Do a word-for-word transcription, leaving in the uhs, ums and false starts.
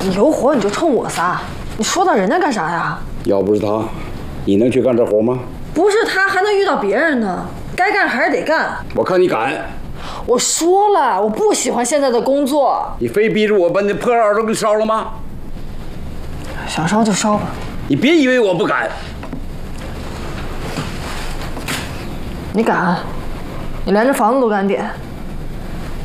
你有火你就冲我撒，你说到人家干啥呀？ 要不是他，你能去干这活吗？ 不是他还能遇到别人呢，该干还是得干。 我看你敢。 我说了，我不喜欢现在的工作。 你非逼着我把那破二都给烧了吗？ 想烧就烧吧。 你别以为我不敢。 你敢？你连这房子都敢点？